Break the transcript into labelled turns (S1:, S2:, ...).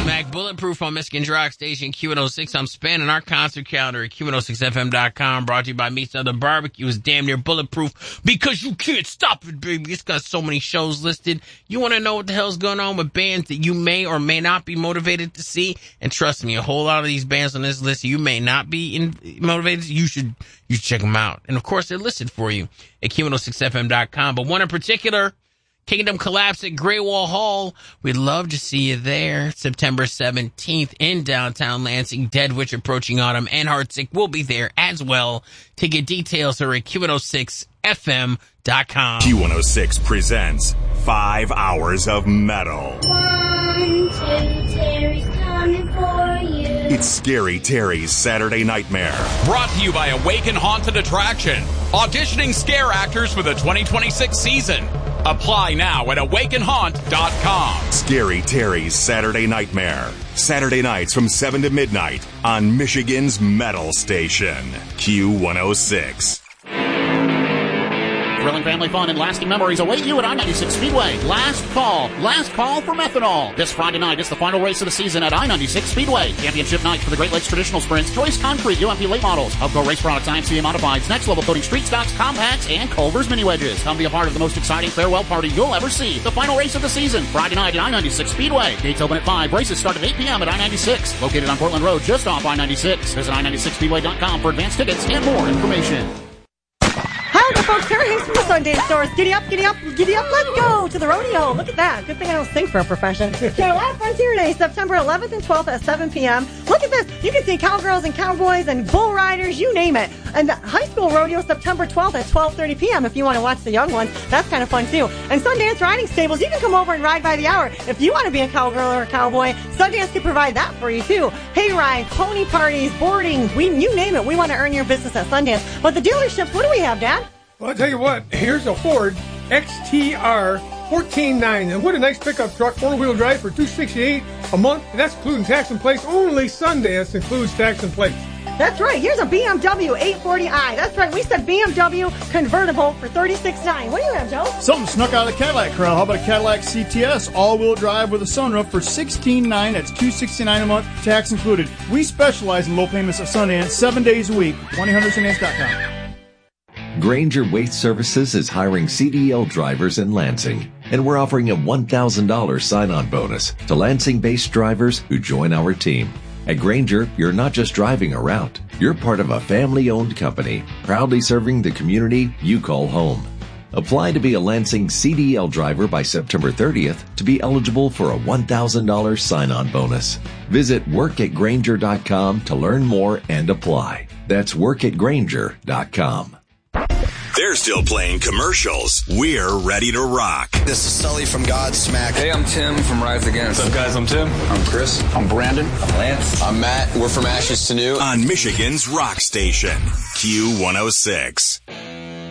S1: Godsmack, Bulletproof on Michigan's Rock Station, Q106. I'm spanning our concert calendar at Q106FM.com. Brought to you by Meats Other Barbecue. Is damn near bulletproof because you can't stop it, baby. It's got so many shows listed. You want to know what the hell's going on with bands that you may or may not be motivated to see? And trust me, a whole lot of these bands on this list you may not be motivated. You should check them out. And of course, they're listed for you at Q106FM.com. But one in particular, Kingdom Collapse at Great Wall Hall. We'd love to see you there. September 17th in downtown Lansing. Dead Witch Approaching Autumn and Heartsick will be there as well. Ticket details are at Q106FM.com.
S2: Q106 presents 5 hours of metal.
S3: 1, 2, Terry's coming for you.
S2: It's Scary Terry's Saturday Nightmare.
S4: Brought to you by Awaken Haunted Attraction. Auditioning scare actors for the 2026 season. Apply now at awakenhaunt.com.
S2: Scary Terry's Saturday Nightmare. Saturday nights from 7 to midnight on Michigan's Metal Station. Q106.
S5: Thrilling family fun and lasting memories await you at I-96 Speedway. Last call for methanol. This Friday night is the final race of the season at I-96 Speedway. Championship night for the Great Lakes Traditional Sprints, Joyce Concrete, UMP Late Models, Upco Race Products, IMCA Modifieds, Next Level Coating, Street Stocks, Compacts, and Culver's Mini Wedges. Come be a part of the most exciting farewell party you'll ever see. The final race of the season, Friday night at I-96 Speedway. Gates open at 5. Races start at 8 p.m. at I-96. Located on Portland Road, just off I-96. Visit I-96Speedway.com for advanced tickets and more information.
S6: Hi, folks. Terry Hayes from the Sundance Stores. Giddy up, giddy up, giddy up. Let's go to the rodeo. Look at that. Good thing I don't sing for a profession. Carolina Frontier Day, September 11th and 12th at 7 p.m. Look at this. You can see cowgirls and cowboys and bull riders, you name it. And the high school rodeo, September 12th at 12:30 p.m. if you want to watch the young ones. That's kind of fun, too. And Sundance Riding Stables, you can come over and ride by the hour. If you want to be a cowgirl or a cowboy, Sundance can provide that for you, too. Hayride, pony parties, boarding, you name it. We want to earn your business at Sundance. But the dealerships, what do we have, Dad?
S7: Well, I'll tell you what, here's a Ford XTR 14.9, and what a nice pickup truck, four-wheel drive for $268 a month, and that's including tax and plates. Only Sundance includes tax and plates.
S6: That's right. Here's a BMW 840i. That's right. We said BMW convertible for $36.9. What do you have, Joe?
S8: Something snuck out of the Cadillac crowd. How about a Cadillac CTS all-wheel drive with a sunroof for $16.9? That's $269 a month, tax included. We specialize in low payments at Sundance 7 days a week. 1-800-SUNDANCE.com.
S9: Grainger Waste Services is hiring CDL drivers in Lansing, and we're offering a $1,000 sign-on bonus to Lansing-based drivers who join our team. At Grainger, you're not just driving a route. You're part of a family-owned company, proudly serving the community you call home. Apply to be a Lansing CDL driver by September 30th to be eligible for a $1,000 sign-on bonus. Visit workatgrainger.com to learn more and apply. That's workatgrainger.com.
S2: They're still playing commercials. We're ready to rock.
S10: This is Sully from Godsmack.
S11: Hey, I'm Tim from Rise Against.
S12: What's up, guys? I'm Tim.
S11: I'm Chris.
S12: I'm Brandon.
S11: I'm Lance.
S10: I'm Matt. We're from Ashes to New.
S2: On Michigan's Rock Station, Q106.